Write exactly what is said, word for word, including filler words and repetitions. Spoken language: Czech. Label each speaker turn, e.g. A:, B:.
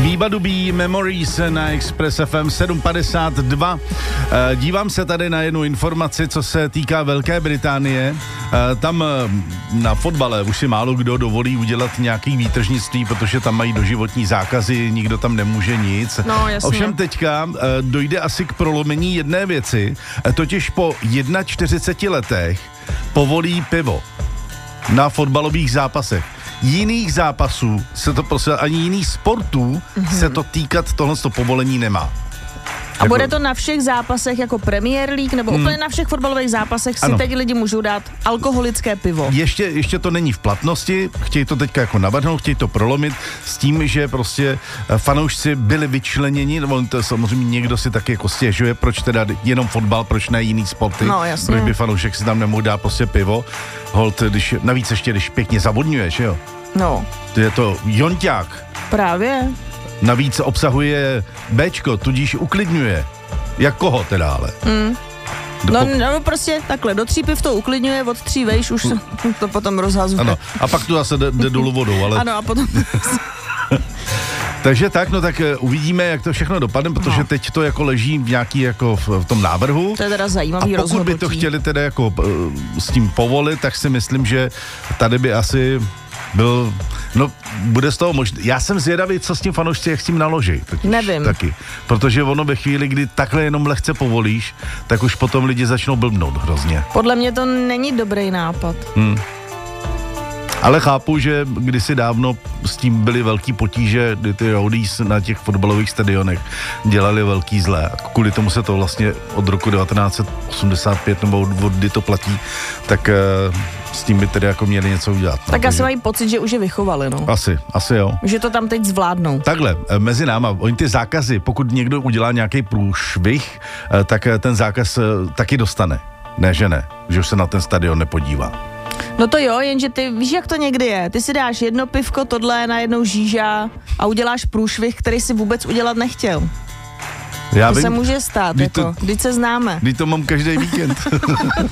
A: Bíba Dubí, Memories na Express F M sedm padesát dva. Dívám se tady na jednu informaci, co se týká Velké Británie. Tam na fotbale už si málo kdo dovolí udělat nějaký výtržnictví, protože tam mají doživotní zákazy, nikdo tam nemůže nic.
B: No, jasně.
A: Ovšem teďka dojde asi k prolomení jedné věci, totiž po čtyřiceti jedné letech povolí pivo na fotbalových zápasech. Jiných zápasů se to prostě, ani jiných sportů mm-hmm. se to týkat, tohle to povolení nemá.
B: A jako... bude to na všech zápasech jako Premier League, nebo hmm. úplně na všech fotbalových zápasech si ano. teď lidi můžou dát alkoholické pivo.
A: Ještě, ještě to není v platnosti, chtějí to teďka jako navrhnout, chtějí to prolomit s tím, že prostě fanoušci byli vyčleněni, nebo to samozřejmě někdo si taky jako stěžuje, proč teda jenom fotbal, proč ne jiný sporty,
B: no, jasně.
A: proč by fanoušek si tam nemohl dát prostě pivo, holt, když, navíc ještě, když pěkně zavodňuješ, jo.
B: No.
A: To je to jonťák.
B: Právě.
A: Navíc obsahuje Bčko, tudíž uklidňuje. Jak koho teda ale?
B: Mm. No, no prostě takhle, do tří piv to uklidňuje, od tří vejš už to potom rozhazuje.
A: Ano, a pak to zase jde, jde dolů vodou, ale...
B: Ano, a potom...
A: Takže tak, no tak uvidíme, jak to všechno dopadne, protože no. teď to jako leží v nějaký jako v, v tom návrhu.
B: To je teda zajímavý
A: rozhodnutí. A pokud
B: rozhodnutí.
A: by to chtěli teda jako uh, s tím povolit, tak si myslím, že tady by asi byl, no bude z toho možný. Já jsem zvědavý, co s tím fanoušci, jak s tím naloží. Totiž,
B: Nevím.
A: Taky. Protože ono ve chvíli, kdy takhle jenom lehce povolíš, tak už potom lidi začnou blbnout hrozně.
B: Podle mě to není dobrý nápad.
A: Hmm. Ale chápu, že kdysi dávno s tím byly velký potíže, kdy ty rowdies na těch fotbalových stadionech dělali velký zlé. A kvůli tomu se to vlastně od roku devatenáct set osmdesát pět nebo od kdy to platí, tak uh, s tím by tedy jako měli něco udělat.
B: Tak no, asi mají pocit, že už je vychovali, no.
A: Asi, asi jo.
B: Že to tam teď zvládnou.
A: Takhle, mezi náma, oni ty zákazy, pokud někdo udělá nějaký průšvih, tak ten zákaz taky dostane. Ne, že ne, že už se na ten stadion nepodívá.
B: No to jo, jenže ty víš, jak to někdy je. Ty si dáš jedno pivko, tohle, najednou žíža a uděláš průšvih, který si vůbec udělat nechtěl.
A: Já
B: to
A: vím,
B: se může stát,
A: kdy
B: jako,
A: to,
B: když se známe.
A: Kdy to mám každý víkend.